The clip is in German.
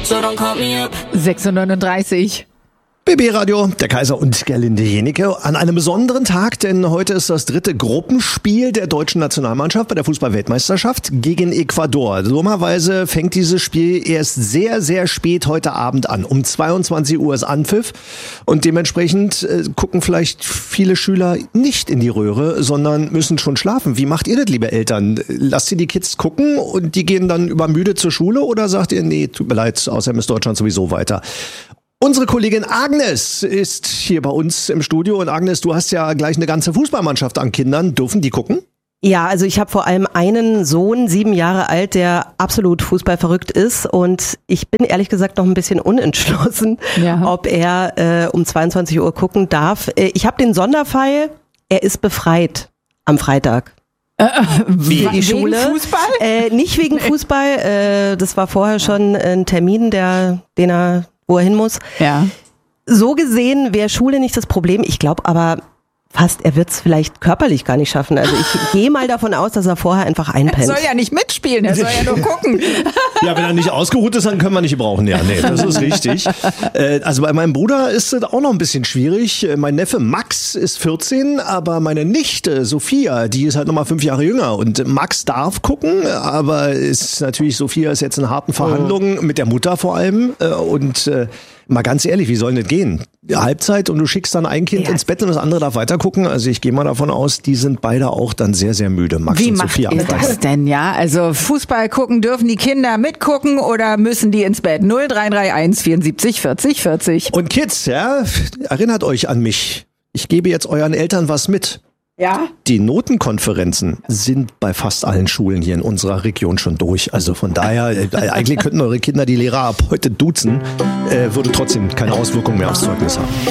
so don't call me up. 6:39. BB Radio, der Kaiser und Gerlinde Jenecke an einem besonderen Tag, denn heute ist das dritte Gruppenspiel der deutschen Nationalmannschaft bei der Fußball-Weltmeisterschaft gegen Ecuador. Dummerweise fängt dieses Spiel erst sehr, sehr spät heute Abend an. Um 22 Uhr ist Anpfiff und dementsprechend gucken vielleicht viele Schüler nicht in die Röhre, sondern müssen schon schlafen. Wie macht ihr das, liebe Eltern? Lasst ihr die Kids gucken und die gehen dann übermüdet zur Schule oder sagt ihr, nee, tut mir leid, außerdem ist Deutschland sowieso weiter? Unsere Kollegin Agnes ist hier bei uns im Studio. Und Agnes, du hast ja gleich eine ganze Fußballmannschaft an Kindern. Dürfen die gucken? Ja, also ich habe vor allem einen Sohn, 7 Jahre alt, der absolut fußballverrückt ist. Und ich bin ehrlich gesagt noch ein bisschen unentschlossen, ob er um 22 Uhr gucken darf. Ich habe den Sonderfall, er ist befreit am Freitag. Wie? Die Schule. Wegen Fußball? Nicht wegen Fußball. Das war vorher schon ein Termin, wo er hin muss. Ja. So gesehen wäre Schule nicht das Problem. Ich glaube aber fast, er wird es vielleicht körperlich gar nicht schaffen. Also ich gehe mal davon aus, dass er vorher einfach einpennt. Er soll ja nicht mitspielen, er soll ja nur gucken. Ja, wenn er nicht ausgeruht ist, dann können wir nicht gebrauchen. Ja, nee, das ist richtig. Also bei meinem Bruder ist es auch noch ein bisschen schwierig. Mein Neffe Max ist 14, aber meine Nichte Sophia, die ist halt nochmal 5 Jahre jünger. Und Max darf gucken, aber Sophia ist jetzt in harten Verhandlungen mit der Mutter vor allem. Und mal ganz ehrlich, wie soll das gehen? Halbzeit und du schickst dann ein Kind ins Bett und das andere darf weiter gucken. Also ich gehe mal davon aus, die sind beide auch dann sehr, sehr müde. Max Wie und macht Sophia. ihr das denn, ja? Also Fußball gucken, dürfen die Kinder mitgucken oder müssen die ins Bett? 0331 74 40 40. Und Kids, ja, erinnert euch an mich. Ich gebe jetzt euren Eltern was mit. Ja? Die Notenkonferenzen sind bei fast allen Schulen hier in unserer Region schon durch. Also von daher, eigentlich könnten eure Kinder die Lehrer ab heute duzen, würde trotzdem keine Auswirkungen mehr aufs Zeugnis haben.